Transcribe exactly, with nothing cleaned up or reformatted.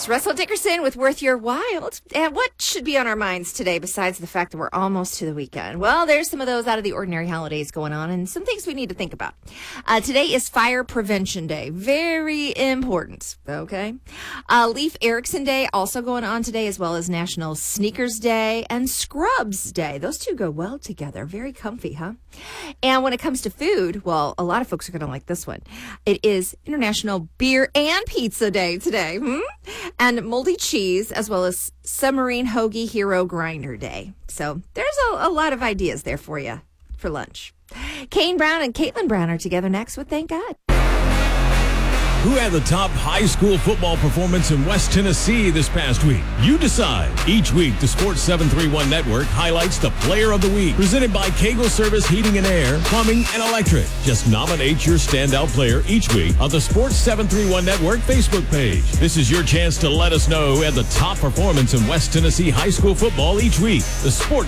It's Russell Dickerson with Worth Your While. And what should be on our minds today besides the fact that we're almost to the weekend? Well, there's some of those out of the ordinary holidays going on and some things we need to think about. Uh, today is Fire Prevention Day. Very important, okay? Uh, Leif Erikson Day also going on today, as well as National Sneakers Day and Scrubs Day. Those two go well together. Very comfy, huh? And when it comes to food, well, a lot of folks are going to like this one. It is International Beer and Pizza Day today. Hmm? And moldy cheese, as well as Submarine Hoagie Hero Grinder Day. So there's a, a lot of ideas there for you for lunch. Kane Brown and Caitlin Brown are together next with Thank God. Who had the top high school football performance in West Tennessee this past week? You decide. Each week, the Sports seven thirty-one Network highlights the Player of the Week. Presented by Kegel Service Heating and Air, Plumbing, and Electric. Just nominate your standout player each week on the Sports seven thirty-one Network Facebook page. This is your chance to let us know who had the top performance in West Tennessee high school football each week. The Sports